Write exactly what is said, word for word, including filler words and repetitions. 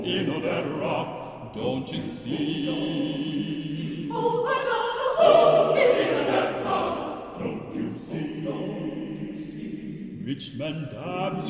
in that rock, don't you see? Oh, I got a hole in that rock. Don't you see? Don't you see? Rich man dives